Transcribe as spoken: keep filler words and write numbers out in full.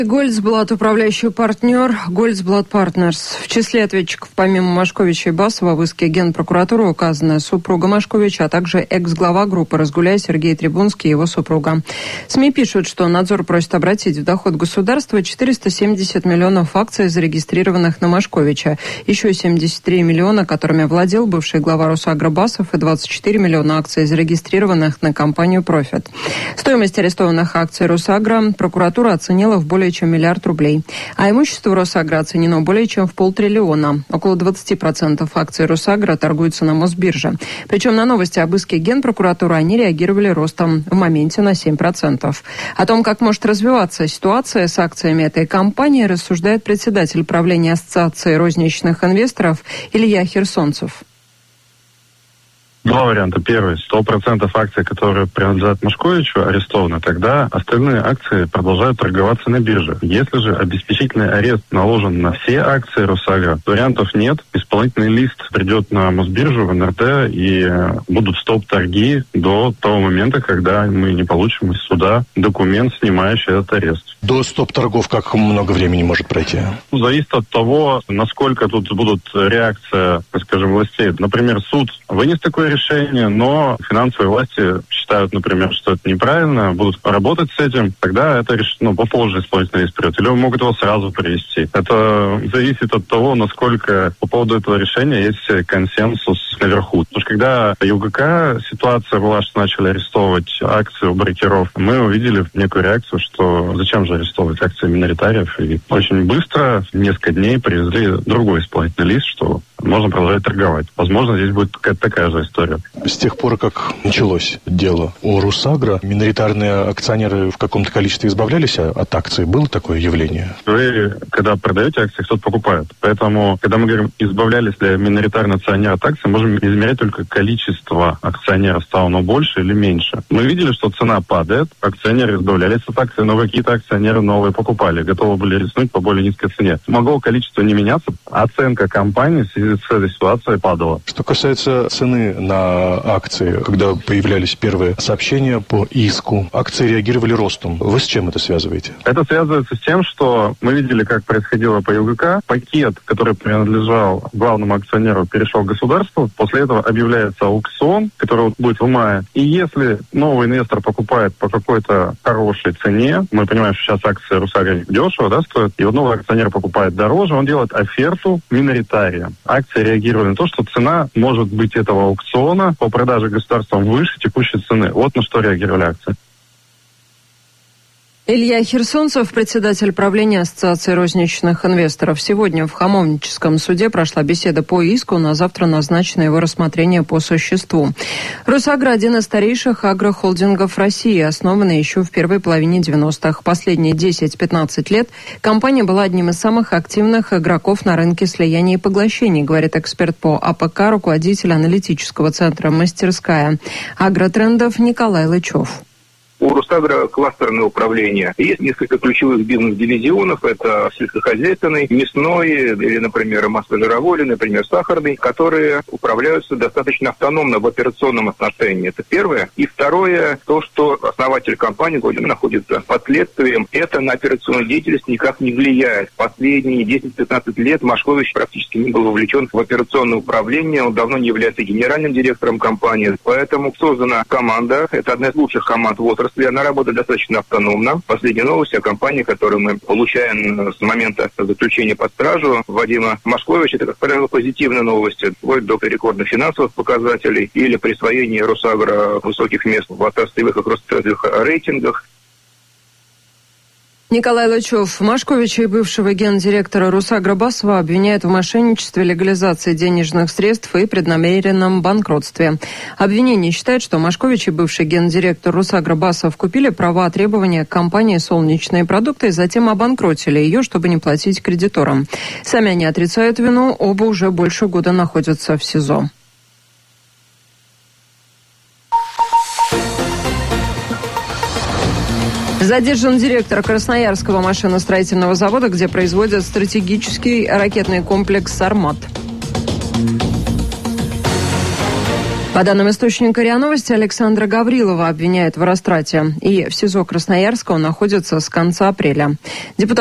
Гольцблат, управляющий партнер Гольцблат Партнерс. В числе ответчиков помимо Машковича и Басова в иске Генпрокуратуры указана супруга Машковича, а также экс-глава группы «Разгуляй» Сергей Трибунский и его супруга. СМИ пишут, что надзор просит обратить в доход государства четыреста семьдесят миллионов акций, зарегистрированных на Машковича, еще семьдесят три миллиона, которыми владел бывший глава Росагро Басов, и двадцать четыре миллиона акций, зарегистрированных на компанию «Профит». Стоимость арестованных акций Росагро прокуратура оценила в более чем миллиард рублей. А имущество Росагро оценено более чем в полтриллиона. Около двадцать процентов акций Росагро торгуются на Мосбирже. Причем на новости об иске Генпрокуратуры они реагировали ростом в моменте на семь процентов. О том, как может развиваться ситуация с акциями этой компании, рассуждает председатель правления Ассоциации розничных инвесторов Илья Херсонцев. Два варианта. Первый. сто процентов акций, которые принадлежат Машковичу, арестованы. Тогда остальные акции продолжают торговаться на бирже. Если же обеспечительный арест наложен на все акции Росагро, вариантов нет. Исполнительный лист придет на Мосбиржу, в эн эр тэ, и будут стоп-торги до того момента, когда мы не получим из суда документ, снимающий этот арест. До стоп-торгов как много времени может пройти? Зависит от того, насколько тут будут реакция, скажем, властей. Например, суд вынес такое решение, но финансовые власти считают, например, что это неправильно, будут работать с этим, тогда это ну, попозже исполнительный лист придет. Или могут его сразу привести. Это зависит от того, насколько по поводу этого решения есть консенсус наверху. Потому что когда ю гэ ка ситуация была, что начали арестовывать акции у брокеров, мы увидели некую реакцию, что зачем же арестовывать акции миноритариев. И очень быстро, несколько дней, привезли другой исполнительный лист, что можно продолжать торговать. Возможно, здесь будет какая-то такая же история. С тех пор, как началось дело о Росагро, миноритарные акционеры в каком-то количестве избавлялись от акций? Было такое явление? Вы, когда продаете акции, кто-то покупает. Поэтому, когда мы говорим, избавлялись ли миноритарные акционеры от акций, можем измерять только количество акционеров, стало оно больше или меньше. Мы видели, что цена падает, акционеры избавлялись от акций, но какие-то акционеры новые покупали, готовы были рискнуть по более низкой цене. Могло количество не меняться, оценка компании в связи с этой ситуацией падала. Что касается цены на акции, когда появлялись первые сообщения по иску, акции реагировали ростом. Вы с чем это связываете? Это связывается с тем, что мы видели, как происходило по ю гэ ка. Пакет, который принадлежал главному акционеру, перешел к государству. После этого объявляется аукцион, который будет в мае. И если новый инвестор покупает по какой-то хорошей цене, мы понимаем, что сейчас акции Росагро дешево, да, стоят, и вот новый акционер покупает дороже, он делает оферту миноритария. Акции реагировали на то, что цена может быть этого аукциона по продаже государством выше текущей цены. Вот на что реагировали акции. Илья Херсонцев, председатель правления Ассоциации розничных инвесторов. Сегодня в Хамовническом суде прошла беседа по иску, на завтра назначено его рассмотрение по существу. Росагро – один из старейших агрохолдингов России, основанный еще в первой половине девяностых. Последние десять-пятнадцать лет компания была одним из самых активных игроков на рынке слияния и поглощений, говорит эксперт по а пэ ка, руководитель аналитического центра «Мастерская агротрендов» Николай Лычев. У Росагро кластерное управление. Есть несколько ключевых бизнес-дивизионов. Это сельскохозяйственный, мясной, или, например, масло-жировой, или, например, сахарный, которые управляются достаточно автономно в операционном отношении. Это первое. И второе, то, что основатель компании находится под следствием, это на операционную деятельность никак не влияет. Последние десять-пятнадцать лет Машкович практически не был вовлечен в операционное управление. Он давно не является генеральным директором компании. Поэтому создана команда. Это одна из лучших команд в отрасли. Она работает достаточно автономно. Последняя новость о компании, которую мы получаем с момента заключения под стражу Вадима Машковича, это, как правило, позитивные новости, вплоть до рекордных финансовых показателей или присвоения Росагро высоких мест в отраслевых и кросс-отраслевых рейтингах. Николай Лычев. Машковича и бывшего гендиректора Росагро Басова обвиняют в мошенничестве, легализации денежных средств и преднамеренном банкротстве. Обвинение считает, что Машкович и бывший гендиректор Росагро Басов купили права требования к компании «Солнечные продукты» и затем обанкротили ее, чтобы не платить кредиторам. Сами они отрицают вину, оба уже больше года находятся в СИЗО. Задержан директор Красноярского машиностроительного завода, где производят стратегический ракетный комплекс «Сармат». По данным источника РИА Новости, Александра Гаврилова обвиняют в растрате. И в СИЗО Красноярска он находится с конца апреля. Депутат